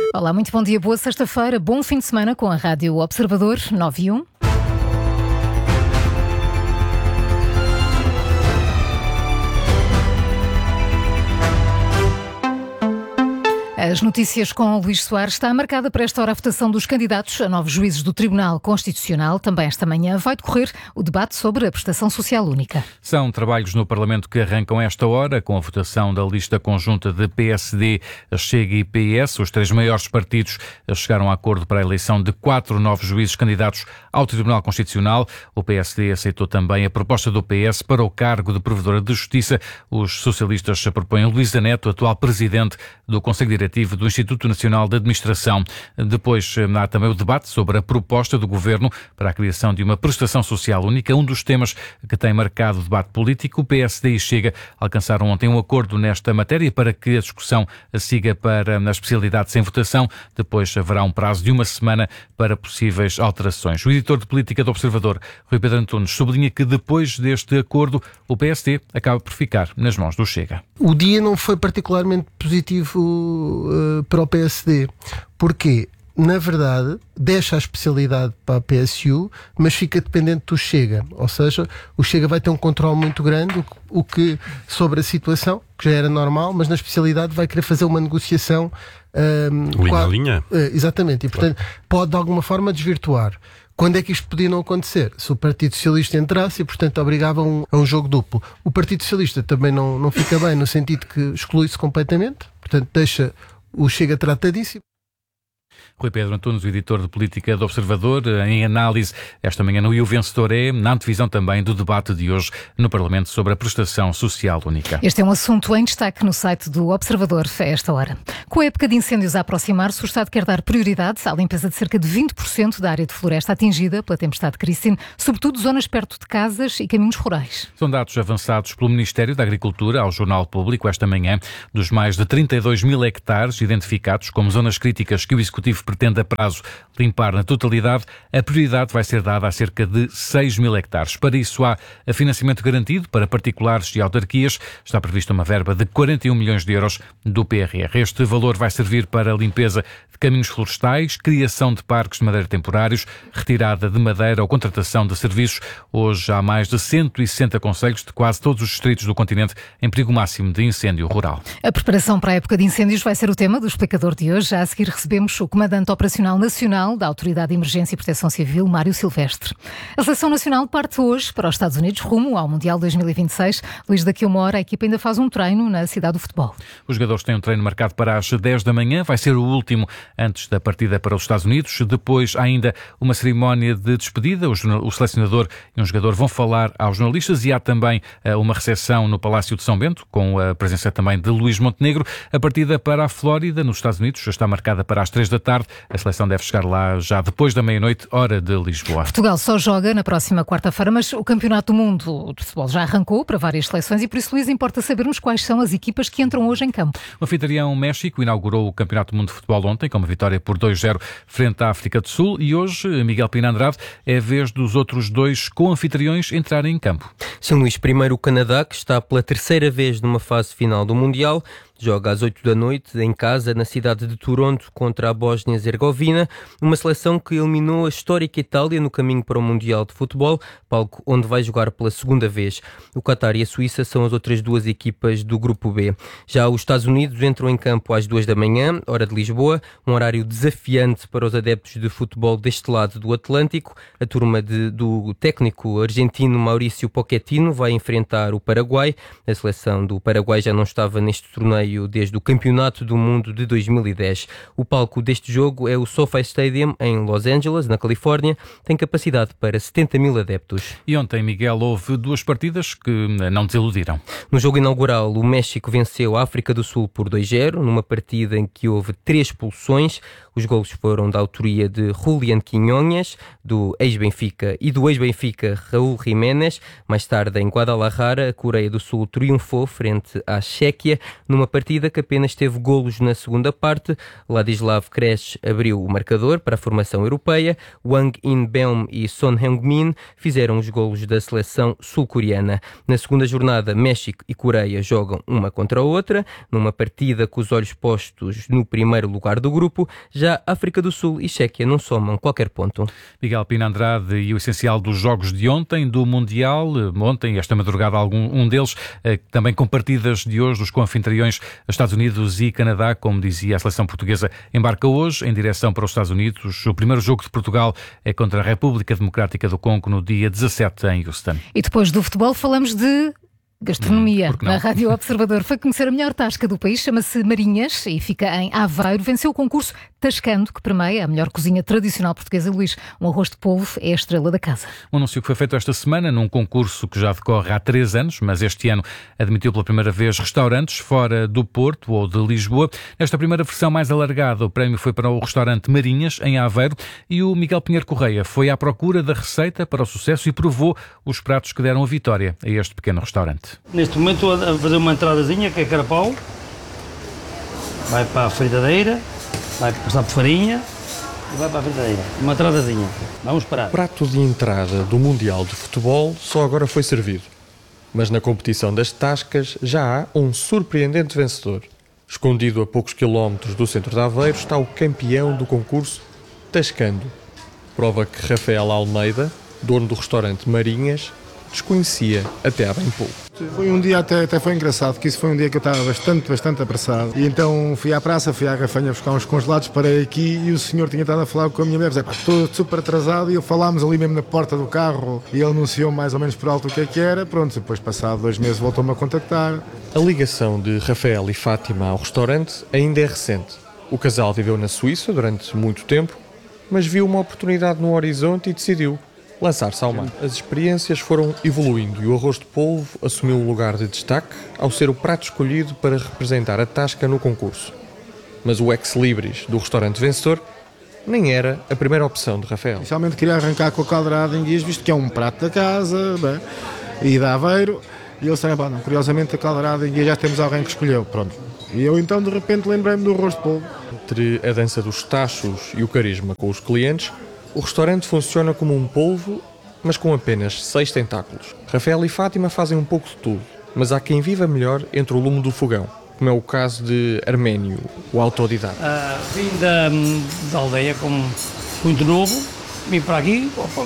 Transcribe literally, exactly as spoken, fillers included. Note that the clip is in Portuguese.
Olá, muito bom dia, boa sexta-feira, bom fim de semana com a Rádio Observador nove e um. As notícias com o Luís Soares. Está marcada para esta hora a votação dos candidatos a novos juízes do Tribunal Constitucional. Também esta manhã vai decorrer o debate sobre a prestação social única. São trabalhos no Parlamento que arrancam esta hora, com a votação da lista conjunta de P S D, Chega e P S. Os três maiores partidos chegaram a acordo para a eleição de quatro novos juízes candidatos ao Tribunal Constitucional. O P S D aceitou também a proposta do P S para o cargo de Provedora de Justiça. Os socialistas propõem Luísa Neto, atual presidente do Conselho Diretivo do Instituto Nacional de Administração. Depois há também o debate sobre a proposta do Governo para a criação de uma prestação social única, um dos temas que tem marcado o debate político. O P S D e Chega alcançaram ontem um acordo nesta matéria para que a discussão siga para a especialidade sem votação. Depois haverá um prazo de uma semana para possíveis alterações. O editor de política do Observador, Rui Pedro Antunes, sublinha que depois deste acordo o P S D acaba por ficar nas mãos do Chega. O dia não foi particularmente positivo uh, para o P S D. Porquê? Na verdade, deixa a especialidade para a P S U, mas fica dependente do Chega. Ou seja, o Chega vai ter um controle muito grande, o que, sobre a situação, que já era normal, mas na especialidade vai querer fazer uma negociação um, linha a linha. Uh, exatamente. E, portanto, claro, pode de alguma forma desvirtuar. Quando é que isto podia não acontecer? Se o Partido Socialista entrasse e, portanto, obrigava a um, a um jogo duplo. O Partido Socialista também não, não fica bem, no sentido que exclui-se completamente, portanto, deixa o Chega tratadíssimo. Rui Pedro Antunes, o editor de política do Observador, em análise esta manhã no E o Vencedor é, na antevisão também do debate de hoje no Parlamento sobre a prestação social única. Este é um assunto em destaque no site do Observador a esta hora. Com a época de incêndios a aproximar-se, o Estado quer dar prioridade à limpeza de cerca de vinte por cento da área de floresta atingida pela tempestade Christine, sobretudo zonas perto de casas e caminhos rurais. São dados avançados pelo Ministério da Agricultura ao Jornal Público esta manhã. Dos mais de trinta e dois mil hectares identificados como zonas críticas que o Executivo pretende a prazo limpar na totalidade, a prioridade vai ser dada a cerca de seis mil hectares. Para isso há financiamento garantido para particulares e autarquias. Está prevista uma verba de quarenta e um milhões de euros do P R R. Este valor vai servir para a limpeza de caminhos florestais, criação de parques de madeira temporários, retirada de madeira ou contratação de serviços. Hoje há mais de cento e sessenta concelhos de quase todos os distritos do continente em perigo máximo de incêndio rural. A preparação para a época de incêndios vai ser o tema do explicador de hoje. Já a seguir recebemos o comandante operacional nacional da Autoridade de Emergência e Proteção Civil, Mário Silvestre. A seleção nacional parte hoje para os Estados Unidos, rumo ao Mundial dois mil e vinte e seis. Luís, daqui a uma hora a equipa ainda faz um treino na cidade do futebol. Os jogadores têm um treino marcado para as dez da manhã, vai ser o último antes da partida para os Estados Unidos. Depois há ainda uma cerimónia de despedida. O selecionador e um jogador vão falar aos jornalistas e há também uma recepção no Palácio de São Bento, com a presença também de Luís Montenegro. A partida para a Flórida, nos Estados Unidos, já está marcada para as três da tarde. A seleção deve chegar lá já depois da meia-noite, hora de Lisboa. Portugal só joga na próxima quarta-feira, mas o Campeonato do Mundo de Futebol já arrancou para várias seleções e por isso, Luís, importa sabermos quais são as equipas que entram hoje em campo. O anfitrião México inaugurou o Campeonato do Mundo de Futebol ontem com uma vitória por dois a zero frente à África do Sul e hoje, Miguel Pina Andrade, é a vez dos outros dois co-anfitriões entrarem em campo. Sim, Luís, primeiro o Canadá, que está pela terceira vez numa fase final do Mundial. Joga às oito da noite, em casa, na cidade de Toronto, contra a Bósnia-Herzegovina, uma seleção que eliminou a histórica Itália no caminho para o Mundial de Futebol, palco onde vai jogar pela segunda vez. O Qatar e a Suíça são as outras duas equipas do Grupo B. Já os Estados Unidos entram em campo às duas da manhã, hora de Lisboa, um horário desafiante para os adeptos de futebol deste lado do Atlântico. A turma de, do técnico argentino Maurício Pochettino vai enfrentar o Paraguai. A seleção do Paraguai já não estava neste torneio desde o Campeonato do Mundo de dois mil e dez. O palco deste jogo é o SoFi Stadium, em Los Angeles, na Califórnia. Tem capacidade para setenta mil adeptos. E ontem, Miguel, houve duas partidas que não desiludiram. No jogo inaugural, o México venceu a África do Sul por dois a zero, numa partida em que houve três expulsões. Os golos foram da autoria de Julián Quiñones, do ex-Benfica, e do ex-Benfica Raúl Jiménez. Mais tarde, em Guadalajara, a Coreia do Sul triunfou frente à Chequia, numa partida partida que apenas teve golos na segunda parte. Ladislav Krejci abriu o marcador para a formação europeia. Wang In-beom e Son Heung-min fizeram os golos da seleção sul-coreana. Na segunda jornada, México e Coreia jogam uma contra a outra, numa partida com os olhos postos no primeiro lugar do grupo. Já África do Sul e Chequia não somam qualquer ponto. Miguel Pina Andrade, e o essencial dos jogos de ontem, do Mundial, ontem, esta madrugada, algum, um deles, também com partidas de hoje dos co-anfitriões Estados Unidos e Canadá, como dizia a seleção portuguesa, embarca hoje em direção para os Estados Unidos. O primeiro jogo de Portugal é contra a República Democrática do Congo no dia dezassete em Houston. E depois do futebol falamos de gastronomia. Hum, na Rádio Observador foi conhecer a melhor tasca do país, chama-se Marinhas e fica em Aveiro. Venceu o concurso Tascando, que premia a melhor cozinha tradicional portuguesa. Luís, um arroz de polvo é a estrela da casa. Um anúncio que foi feito esta semana num concurso que já decorre há três anos, mas este ano admitiu pela primeira vez restaurantes fora do Porto ou de Lisboa. Nesta primeira versão mais alargada, o prémio foi para o restaurante Marinhas, em Aveiro, e o Miguel Pinheiro Correia foi à procura da receita para o sucesso e provou os pratos que deram a vitória a este pequeno restaurante. Neste momento estou a fazer uma entradazinha que é carapau, vai para a fritadeira, vai passar por farinha e vai para a fritadeira. Uma entradazinha. Vamos parar. O prato de entrada do Mundial de Futebol só agora foi servido. Mas na competição das tascas já há um surpreendente vencedor. Escondido a poucos quilómetros do centro de Aveiro está o campeão do concurso Tascando. Prova que Rafael Almeida, dono do restaurante Marinhas, desconhecia até há bem pouco. Foi um dia até, até foi engraçado, que isso foi um dia que eu estava bastante, bastante apressado. E então fui à praça, fui à Gafanha buscar uns congelados, parei aqui e o senhor tinha estado a falar com a minha mulher. Dizia, estou super atrasado, e eu falámos ali mesmo na porta do carro e ele anunciou mais ou menos por alto o que é que era. Pronto, depois passado dois meses voltou-me a contactar. A ligação de Rafael e Fátima ao restaurante ainda é recente. O casal viveu na Suíça durante muito tempo, mas viu uma oportunidade no horizonte e decidiu lançar-se ao mar. As experiências foram evoluindo e o arroz de polvo assumiu um lugar de destaque ao ser o prato escolhido para representar a tasca no concurso. Mas o ex-libris do restaurante vencedor nem era a primeira opção de Rafael. Inicialmente queria arrancar com a caldeirada de enguias, visto que é um prato da casa, bem, e da Aveiro, e ele disse, não, curiosamente a caldeirada de enguias já temos alguém que escolheu, pronto. E eu então de repente lembrei-me do arroz de polvo. Entre a dança dos tachos e o carisma com os clientes, o restaurante funciona como um polvo, mas com apenas seis tentáculos. Rafael e Fátima fazem um pouco de tudo, mas há quem viva melhor entre o lume do fogão, como é o caso de Arménio, o autodidata. Uh, vim da, da aldeia como muito novo, vim para aqui, opa,